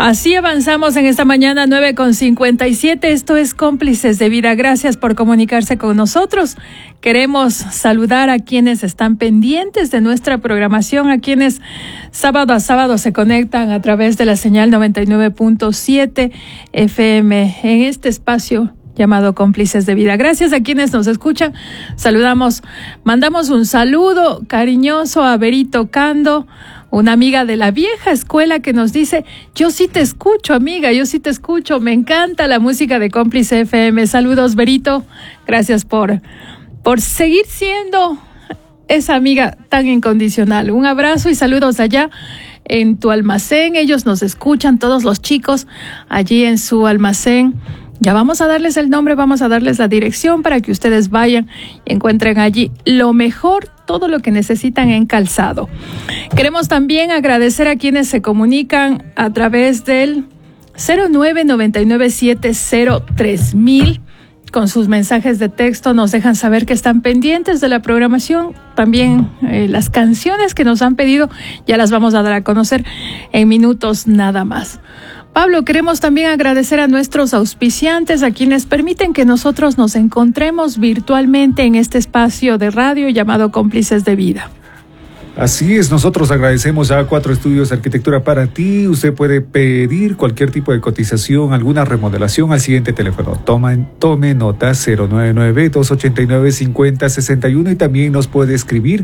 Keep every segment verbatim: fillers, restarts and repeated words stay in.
Así avanzamos en esta mañana nueve con cincuenta y siete. Esto es Cómplices de Vida. Gracias por comunicarse con nosotros. Queremos saludar a quienes están pendientes de nuestra programación, a quienes sábado a sábado se conectan a través de la señal noventa y nueve punto siete F M en este espacio llamado Cómplices de Vida. Gracias a quienes nos escuchan. Saludamos, mandamos un saludo cariñoso a Berito Cando, una amiga de la vieja escuela que nos dice: yo sí te escucho, amiga, yo sí te escucho, me encanta la música de Cómplice F M. Saludos, Berito, gracias por, por seguir siendo esa amiga tan incondicional. Un abrazo y saludos allá en tu almacén. Ellos nos escuchan, todos los chicos allí en su almacén. Ya vamos a darles el nombre, vamos a darles la dirección para que ustedes vayan y encuentren allí lo mejor, todo lo que necesitan en calzado. Queremos también agradecer a quienes se comunican a través del cero nueve nueve nueve siete cero tres mil. Con sus mensajes de texto nos dejan saber que están pendientes de la programación. También eh, las canciones que nos han pedido ya las vamos a dar a conocer en minutos nada más. Pablo, queremos también agradecer a nuestros auspiciantes, a quienes permiten que nosotros nos encontremos virtualmente en este espacio de radio llamado Cómplices de Vida. Así es, nosotros agradecemos a Cuatro Estudios de Arquitectura para ti. Usted puede pedir cualquier tipo de cotización, alguna remodelación al siguiente teléfono. Toma, tome nota: cero nueve nueve, dos ocho nueve, cinco cero seis uno, y también nos puede escribir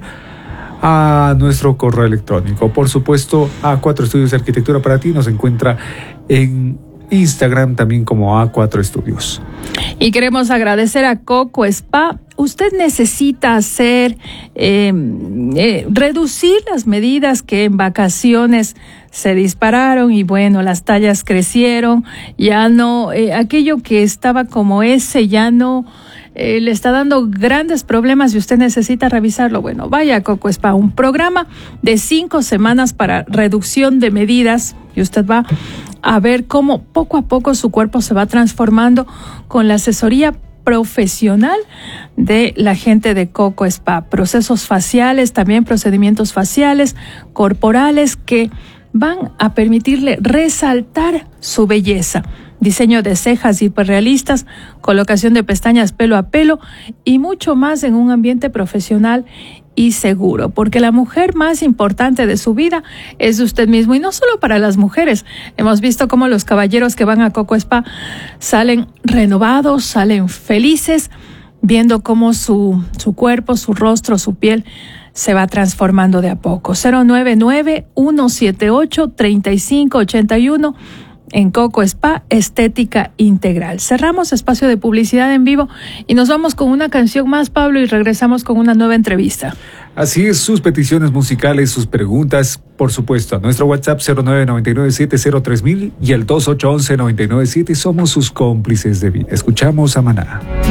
a nuestro correo electrónico. Por supuesto, a Cuatro Estudios de Arquitectura para ti nos encuentra en Instagram también como A cuatro Estudios. Y queremos agradecer a Coco Spa. Usted necesita hacer, eh, eh, reducir las medidas que en vacaciones se dispararon y bueno, las tallas crecieron, ya no, eh, aquello que estaba como ese ya no eh, le está dando grandes problemas y usted necesita revisarlo. Bueno, vaya a Coco Spa, un programa de cinco semanas para reducción de medidas y usted va a ver cómo poco a poco su cuerpo se va transformando con la asesoría profesional de la gente de Coco Spa. Procesos faciales, también procedimientos faciales, corporales que van a permitirle resaltar su belleza. Diseño de cejas hiperrealistas, colocación de pestañas pelo a pelo y mucho más en un ambiente profesional y seguro, porque la mujer más importante de su vida es usted mismo, y no solo para las mujeres. Hemos visto cómo los caballeros que van a Coco Spa salen renovados, salen felices, viendo cómo su, su cuerpo, su rostro, su piel se va transformando de a poco. cero nueve nueve, uno siete ocho, tres cinco ocho uno. En Coco Spa, estética integral. Cerramos espacio de publicidad en vivo y nos vamos con una canción más, Pablo, y regresamos con una nueva entrevista. Así es, sus peticiones musicales, sus preguntas, por supuesto, a nuestro WhatsApp cero nueve nueve nueve siete cero tres mil y el dos ocho uno uno nueve nueve siete. Somos sus cómplices de vida. Escuchamos a Maná.